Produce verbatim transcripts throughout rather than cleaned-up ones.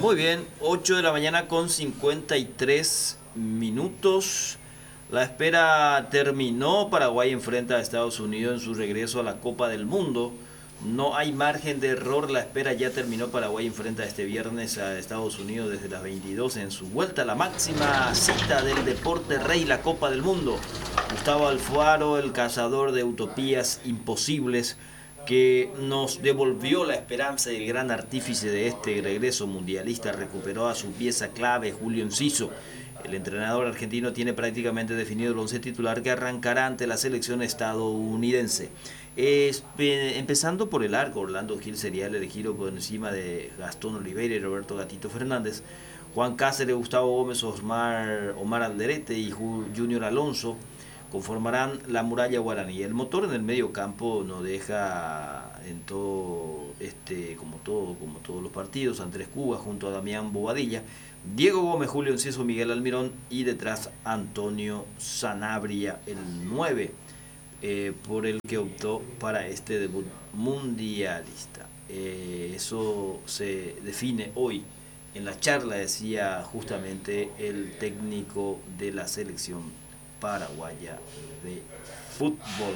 Muy bien, ocho de la mañana con cincuenta y tres minutos. La espera terminó. Paraguay enfrenta a Estados Unidos en su regreso a la Copa del Mundo. No hay margen de error, la espera ya terminó. Paraguay enfrenta este viernes a Estados Unidos desde las veintidós en su vuelta a la máxima cita del deporte rey, la Copa del Mundo. Gustavo Alfaro, el cazador de utopías imposibles, que nos devolvió la esperanza y el gran artífice de este regreso mundialista, recuperó a su pieza clave, Julio Enciso. El entrenador argentino tiene prácticamente definido el once titular que arrancará ante la selección estadounidense. Es, empezando por el arco, Orlando Gil sería el elegido por encima de Gastón Oliveira y Roberto Gatito Fernández. Juan Cáceres, Gustavo Gómez, Osmar, Omar Alderete y Junior Alonso conformarán la muralla guaraní. El motor en el medio campo no deja en todo este, como todo, como todos los partidos, Andrés Cuba junto a Damián Bobadilla, Diego Gómez, Julio Enciso, Miguel Almirón y detrás Antonio Sanabria, el nueve, eh, por el que optó para este debut mundialista. Eh, eso se define hoy en la charla, decía justamente el técnico de la selección paraguaya de fútbol.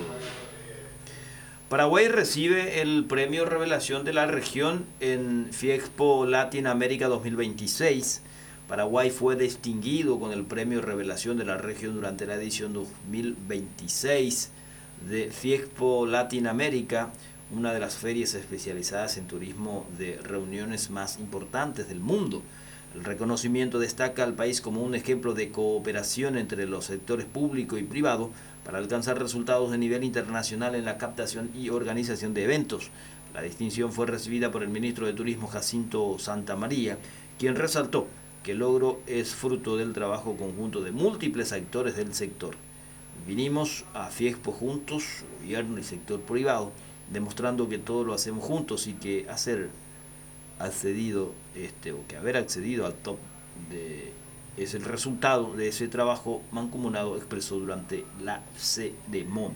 Paraguay recibe el premio Revelación de la región en Fiexpo Latinoamérica dos mil veintiséis. Paraguay fue distinguido con el premio Revelación de la región durante la edición dos mil veintiséis de Fiexpo Latinoamérica, una de las ferias especializadas en turismo de reuniones más importantes del mundo. El reconocimiento destaca al país como un ejemplo de cooperación entre los sectores público y privado para alcanzar resultados de nivel internacional en la captación y organización de eventos. La distinción fue recibida por el ministro de Turismo Jacinto Santamaría, quien resaltó que el logro es fruto del trabajo conjunto de múltiples actores del sector. Vinimos a Fiexpo juntos, gobierno y sector privado, demostrando que todo lo hacemos juntos y que hacer accedido este o que haber accedido al top de, es el resultado de ese trabajo mancomunado, expresó durante la ceremonia.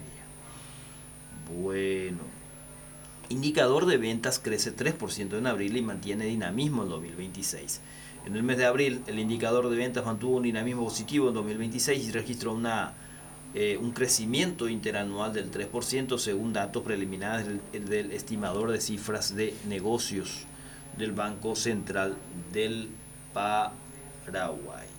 Bueno, indicador de ventas crece tres por ciento en abril y mantiene dinamismo en dos mil veintiséis. En el mes de abril el indicador de ventas mantuvo un dinamismo positivo en dos mil veintiséis y registró una Eh, un crecimiento interanual del tres por ciento según datos preliminares del, del estimador de cifras de negocios del Banco Central del Paraguay.